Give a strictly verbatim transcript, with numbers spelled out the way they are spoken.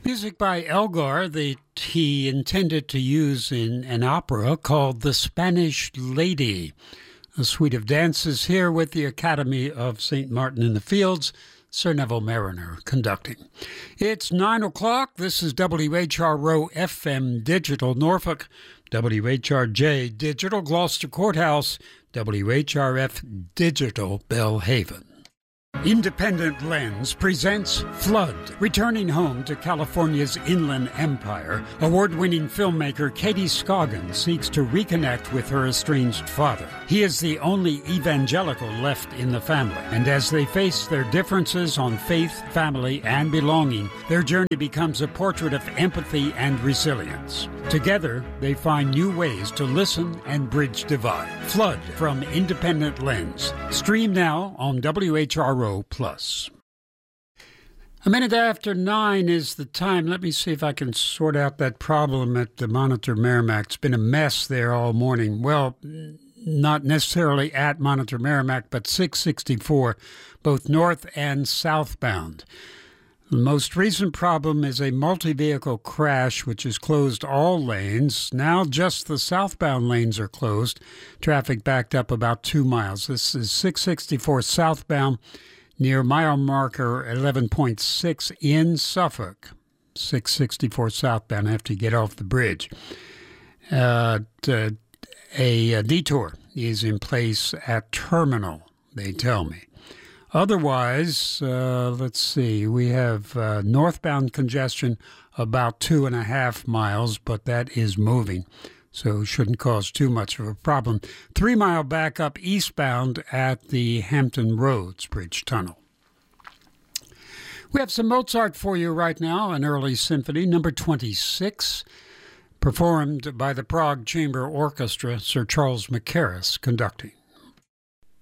Music by Elgar that he intended to use in an opera called The Spanish Lady. A suite of dances here with the Academy of Saint Martin in the Fields, Sir Neville Mariner conducting. It's nine o'clock. This is W H R O F M Digital Norfolk, W H R J Digital Gloucester Courthouse, W H R F Digital Belhaven. Independent Lens presents Flood. Returning home to California's Inland Empire, award-winning filmmaker Katie Scoggin seeks to reconnect with her estranged father. He is the only evangelical left in the family, and as they face their differences on faith, family, and belonging, their journey becomes a portrait of empathy and resilience. Together, they find new ways to listen and bridge divide. Flood from Independent Lens. Stream now on W H R O Plus. A minute after nine is the time. Let me see if I can sort out that problem at the Monitor Merrimack. It's been a mess there all morning. Well, not necessarily at Monitor Merrimack, but six sixty-four, both north and southbound. The most recent problem is a multi-vehicle crash which has closed all lanes. Now just the southbound lanes are closed. Traffic backed up about two miles. This is six sixty-four southbound near mile marker eleven point six in Suffolk. six sixty-four southbound after you get off the bridge. Uh, a, a detour is in place at Terminal, they tell me. Otherwise, uh, let's see, we have uh, northbound congestion about two and a half miles, but that is moving, so shouldn't cause too much of a problem. Three mile backup eastbound at the Hampton Roads Bridge Tunnel. We have some Mozart for you right now, an early symphony, number twenty-six, performed by the Prague Chamber Orchestra, Sir Charles Mackerras conducting.